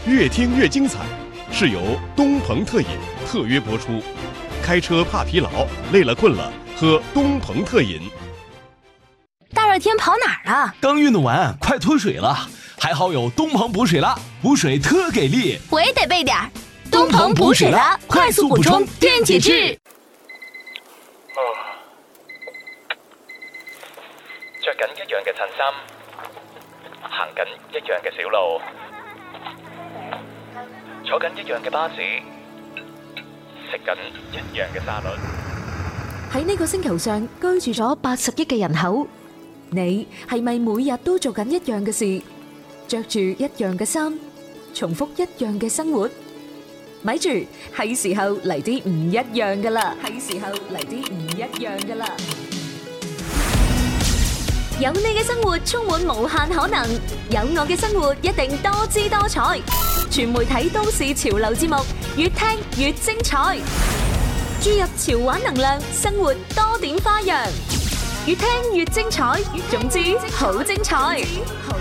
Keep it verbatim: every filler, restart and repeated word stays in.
越听越精彩，是由东鹏特饮特约播出。开车怕疲劳，累了困了，喝东鹏特饮。 大热天跑哪儿啊？ 刚运动完，快脱水了，还好有东鹏补水拉，补水特给力。 我也得备点儿。东鹏补水拉，快速补充电解质。 着緊一樣嘅襯衫，行緊一樣嘅小路，坐緊一樣嘅巴士，食緊一樣嘅沙律。 喺呢個星球上居住咗八十億嘅人口，你係咪每日都做緊一樣嘅事，着住一樣嘅衫，重複一樣嘅生活？咪住，係時候嚟啲唔一樣噶啦！係時候嚟啲唔一樣噶啦！有你嘅生活充滿無限可能，有我嘅生活一定多姿多彩。全媒體都市潮流節目，越聽越精彩。注入潮玩能量，生活多點花樣，越聽越精彩。總之好精彩！